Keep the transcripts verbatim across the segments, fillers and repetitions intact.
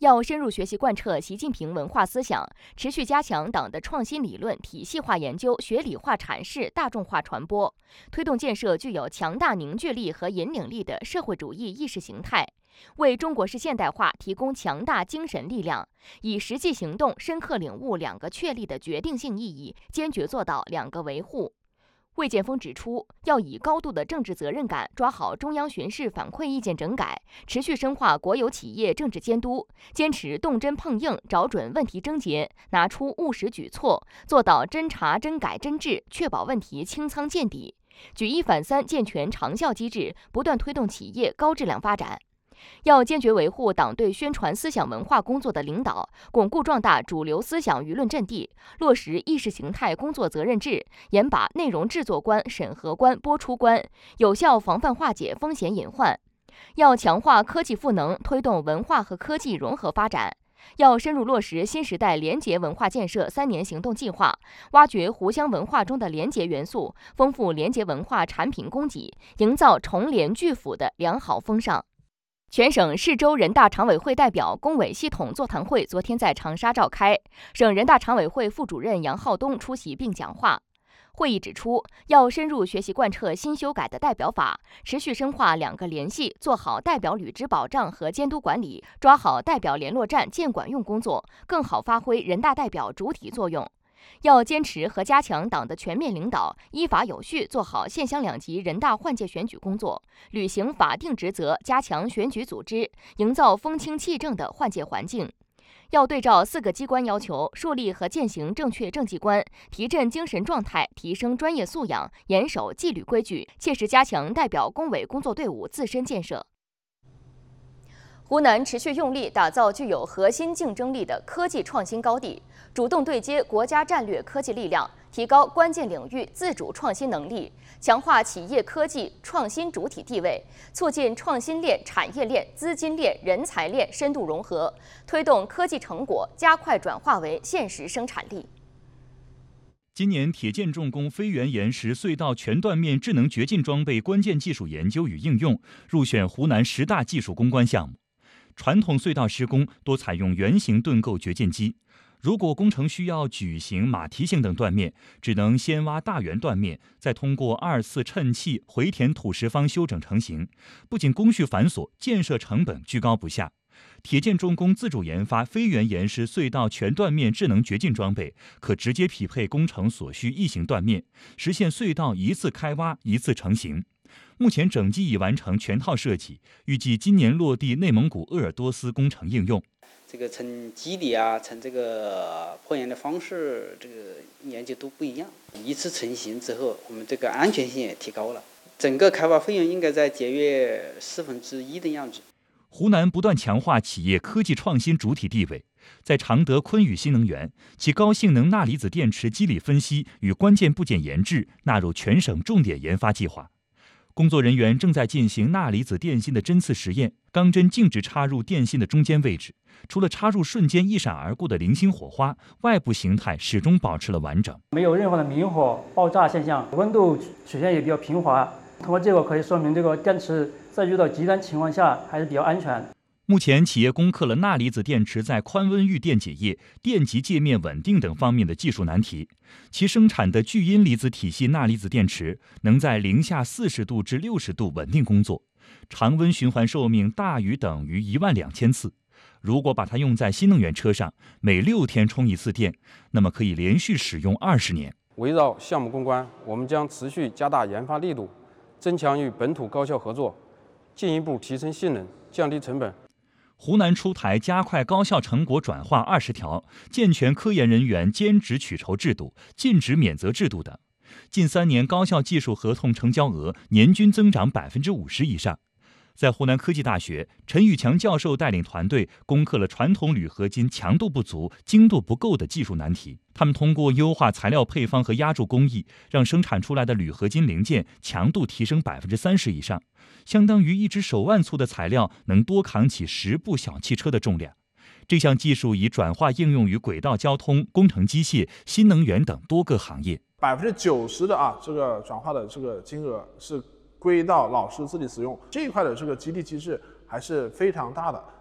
要深入学习贯彻习近平文化思想，持续加强党的创新理论体系化研究、学理化阐释、大众化传播，推动建设具有强大凝聚力和引领力的社会主义意识形态，为中国式现代化提供强大精神力量，以实际行动深刻领悟两个确立的决定性意义，坚决做到两个维护。魏建锋指出，要以高度的政治责任感抓好中央巡视反馈意见整改，持续深化国有企业政治监督，坚持动真碰硬，找准问题症结，拿出务实举措，做到真查真改真治，确保问题清仓见底，举一反三健全长效机制，不断推动企业高质量发展。要坚决维护党对宣传思想文化工作的领导，巩固壮大主流思想舆论阵地，落实意识形态工作责任制，严把内容制作关、审核关、播出关，有效防范化解风险隐患。要强化科技赋能，推动文化和科技融合发展。要深入落实新时代廉洁文化建设三年行动计划，挖掘湖湘文化中的廉洁元素，丰富廉洁文化产品供给，营造重廉拒腐的良好风尚。全省市州人大常委会代表工委系统座谈会昨天在长沙召开，省人大常委会副主任杨浩东出席并讲话。会议指出，要深入学习贯彻新修改的代表法，持续深化两个联系，做好代表履职保障和监督管理，抓好代表联络站建管用工作，更好发挥人大代表主体作用。要坚持和加强党的全面领导，依法有序做好县乡两级人大换届选举工作，履行法定职责，加强选举组织，营造风清气正的换届环境。要对照四个机关要求，树立和践行正确政绩观，提振精神状态，提升专业素养，严守纪律规矩，切实加强代表工委工作队伍自身建设。湖南持续用力打造具有核心竞争力的科技创新高地，主动对接国家战略科技力量，提高关键领域自主创新能力，强化企业科技创新主体地位，促进创新链、产业链、资金链、人才链深度融合，推动科技成果加快转化为现实生产力。 今年铁建重工飞源岩石隧道全断面智能掘进装备关键技术研究与应用入选湖南十大技术攻关项目。传统隧道施工多采用圆形盾构掘进机，如果工程需要矩形、马蹄形等断面，只能先挖大圆断面，再通过二次衬砌、回填土石方修整成型，不仅工序繁琐，建设成本居高不下。铁建重工自主研发飞源岩石隧道全断面智能掘进装备，可直接匹配工程所需异形断面，实现隧道一次开挖、一次成型。目前整机已完成全套设计，预计今年落地内蒙古鄂尔多斯工程应用。 这个成基底啊，成这个破岩的方式，这个研究都不一样。一次成型之后，我们这个安全性也提高了，整个开发费用应该在节约四分之一的样子。 湖南不断强化企业科技创新主体地位，在常德昆宇新能源，其高性能钠离子电池机理分析与关键部件研制纳入全省重点研发计划。工作人员正在进行钠离子电芯的针刺实验，钢针径直插入电芯的中间位置，除了插入瞬间一闪而过的零星火花，外部形态始终保持了完整， 没有任何的明火爆炸现象，温度曲线也比较平滑。通过结果可以说明这个电池在遇到极端情况下还是比较安全。 目前企业攻克了钠离子电池在宽温遇电解液、电极界面稳定等方面的技术难题。其生产的聚阴离子体系钠离子电池能在零下四十度至六十度稳定工作，常温循环寿命大于等于一万两千次。如果把它用在新能源车上，每六天充一次电，那么可以连续使用二十年。 围绕项目攻关，我们将持续加大研发力度，增强与本土高校合作，进一步提升性能，降低成本。 湖南出台加快高校成果转化二十条，健全科研人员兼职取酬制度、尽职免责制度等。近三年高校技术合同成交额年均增长百分之五十以上。在湖南科技大学，陈宇强教授带领团队攻克了传统铝合金强度不足、精度不够的技术难题。他们通过优化材料配方和压铸工艺，让生产出来的铝合金零件强度提升百分之三十以上，相当于一只手腕粗的材料能多扛起十部小汽车的重量。这项技术已转化应用于轨道交通、工程机械、新能源等多个行业。 百分之九十的啊，这个转化的这个金额是归到老师自己使用，这一块的这个激励机制还是非常大的。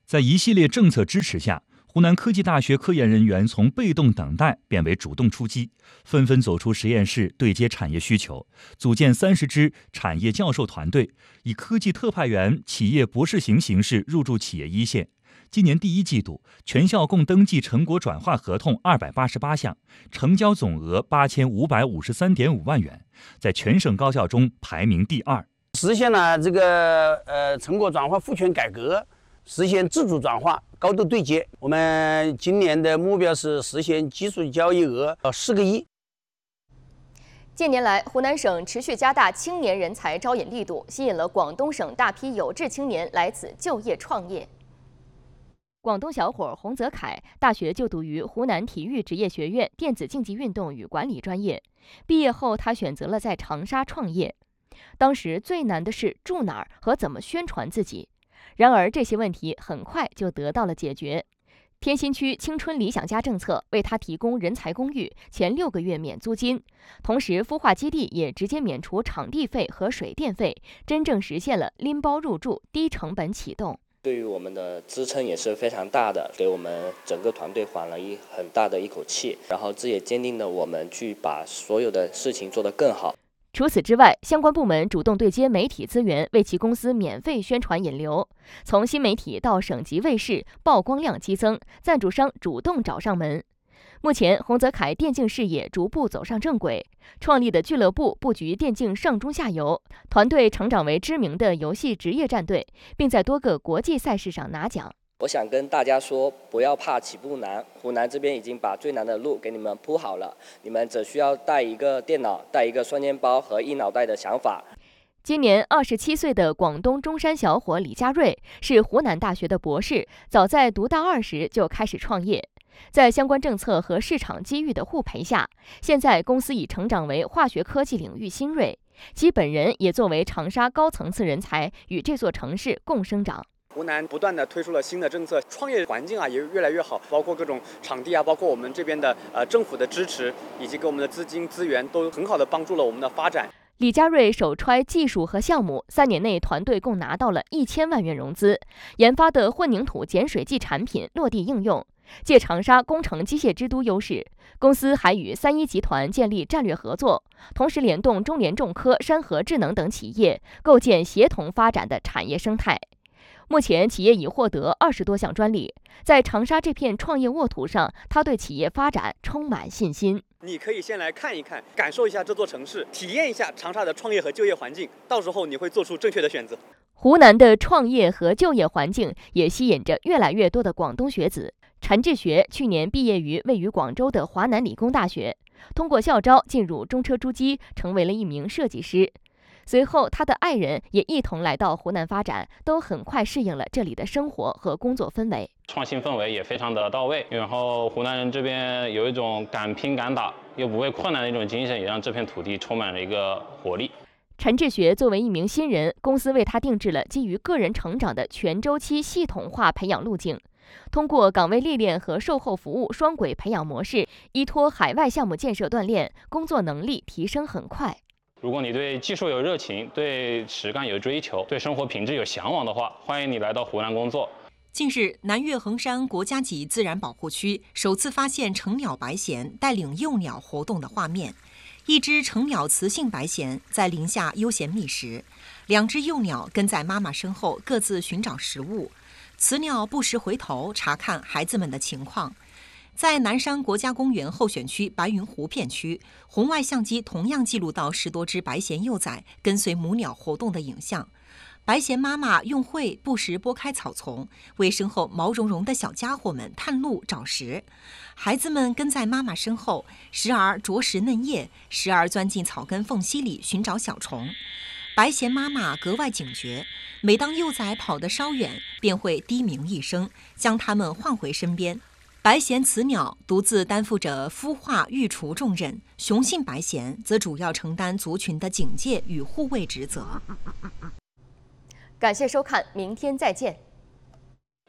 在一系列政策支持下，湖南科技大学科研人员从被动等待变为主动出击，纷纷走出实验室对接产业需求，组建三十支产业教授团队，以科技特派员、企业博士型形式入驻企业一线。今年第一季度，全校共登记成果转化合同二百八十八项，成交总额八千五百五十三点五万元，在全省高校中排名第二。 实现了这个呃成果转化赋权改革，实现自主转化高度对接。我们今年的目标是实现基础交易额呃四个亿。 近年来，湖南省持续加大青年人才招引力度，吸引了广东省大批有志青年来此就业创业。广东小伙洪泽凯大学就读于湖南体育职业学院电子竞技运动与管理专业，毕业后他选择了在长沙创业。当时最难的是住哪儿和怎么宣传自己，然而这些问题很快就得到了解决。天心区青春理想家政策为他提供人才公寓，前六个月免租金，同时孵化基地也直接免除场地费和水电费，真正实现了拎包入住、低成本启动。 对于我们的支撑也是非常大的，给我们整个团队缓了一很大的一口气，然后这也坚定了我们去把所有的事情做得更好。 除此之外，相关部门主动对接媒体资源，为其公司免费宣传引流，从新媒体到省级卫视，曝光量激增，赞助商主动找上门。目前，洪泽凯电竞事业逐步走上正轨，创立的俱乐部布局电竞上中下游，团队成长为知名的游戏职业战队，并在多个国际赛事上拿奖。 我想跟大家说，不要怕起步难，湖南这边已经把最难的路给你们铺好了，你们只需要带一个电脑、带一个双肩包和一脑袋的想法。 今年二十七岁的广东中山小伙李佳瑞是湖南大学的博士，早在读大二时就开始创业。在相关政策和市场机遇的互陪下，现在公司已成长为化学科技领域新锐，其本人也作为长沙高层次人才，与这座城市共生长。 湖南不断的推出了新的政策，创业环境啊也越来越好，包括各种场地啊，包括我们这边的呃政府的支持，以及给我们的资金资源，都很好的帮助了我们的发展。 李佳瑞首揣技术和项目，三年内团队共拿到了一千万元融资，研发的混凝土碱水剂产品落地应用。借长沙工程机械之都优势，公司还与三一集团建立战略合作，同时联动中联重科、山河智能等企业，构建协同发展的产业生态。目前，企业已获得二十多项专利。在长沙这片创业沃土上，他对企业发展充满信心。 你可以先来看一看，感受一下这座城市，体验一下长沙的创业和就业环境，到时候你会做出正确的选择。 湖南的创业和就业环境也吸引着越来越多的广东学子。陈志学去年毕业于位于广州的华南理工大学，通过校招进入中车珠玑，成为了一名设计师。随后，他的爱人也一同来到湖南发展，都很快适应了这里的生活和工作氛围。 创新氛围也非常的到位，然后湖南人这边有一种敢拼敢打又不畏困难的一种精神，也让这片土地充满了一个活力。 陈志学作为一名新人，公司为他定制了基于个人成长的全周期系统化培养路径，通过岗位历练和售后服务双轨培养模式，依托海外项目建设锻炼，工作能力提升很快。 如果你对技术有热情，对实干有追求，对生活品质有向往的话，欢迎你来到湖南工作。 近日，南岳衡山国家级自然保护区首次发现成鸟白鹇带领幼鸟活动的画面。一只成鸟雌性白鹇在林下悠闲觅食，两只幼鸟跟在妈妈身后各自寻找食物。雌鸟不时回头查看孩子们的情况。在南山国家公园候选区白云湖片区，红外相机同样记录到十多只白鹇幼崽跟随母鸟活动的影像。白鹇妈妈用喙不时拨开草丛，为身后毛茸茸的小家伙们探路找食。孩子们跟在妈妈身后，时而啄食嫩叶，时而钻进草根缝隙里寻找小虫。白鹇妈妈格外警觉，每当幼崽跑得稍远，便会低鸣一声，将它们唤回身边。白鹇雌鸟独自担负着孵化育雏重任，雄性白鹇则主要承担族群的警戒与护卫职责。 感谢收看，明天再见。